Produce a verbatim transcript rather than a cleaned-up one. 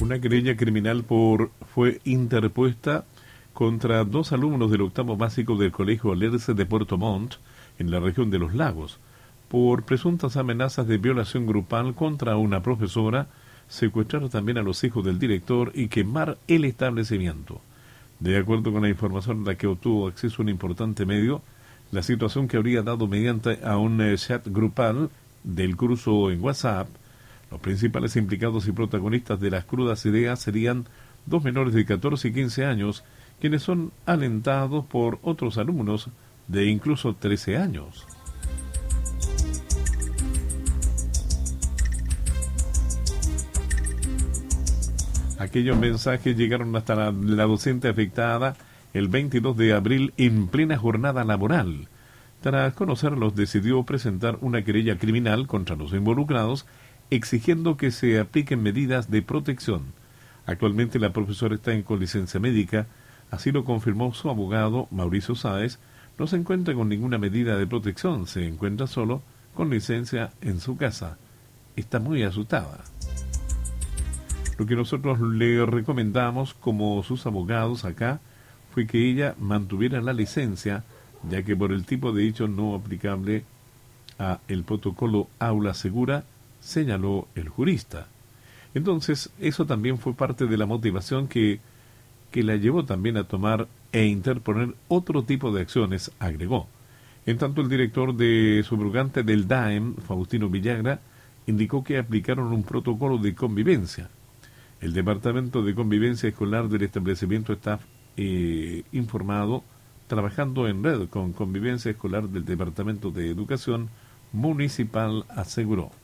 Una querella criminal por fue interpuesta contra dos alumnos del octavo básico del Colegio Alerce de Puerto Montt, en la región de Los Lagos, por presuntas amenazas de violación grupal contra una profesora, secuestrar también a los hijos del director y quemar el establecimiento. De acuerdo con la información a la que obtuvo acceso un importante medio, la situación que habría dado mediante a un eh, chat grupal del curso en WhatsApp. Los principales implicados y protagonistas de las crudas ideas serían dos menores de catorce y quince años, quienes son alentados por otros alumnos de incluso trece años. Aquellos mensajes llegaron hasta la, la docente afectada el veintidós de abril en plena jornada laboral. Tras conocerlos, decidió presentar una querella criminal contra los involucrados, exigiendo que se apliquen medidas de protección. Actualmente la profesora está en con licencia médica, así lo confirmó su abogado Mauricio Sáez. No se encuentra con ninguna medida de protección, se encuentra solo con licencia en su casa. Está muy asustada. Lo que nosotros le recomendamos como sus abogados acá fue que ella mantuviera la licencia, ya que por el tipo de hecho no aplicable a el protocolo aula segura, señaló el jurista. Entonces, eso también fue parte de la motivación que, que la llevó también a tomar e interponer otro tipo de acciones, agregó. En tanto, el director de subrogante del D A E M, Faustino Villagra, indicó que aplicaron un protocolo de convivencia. El Departamento de Convivencia Escolar del establecimiento está eh, informado, trabajando en red con Convivencia Escolar del Departamento de Educación Municipal, aseguró.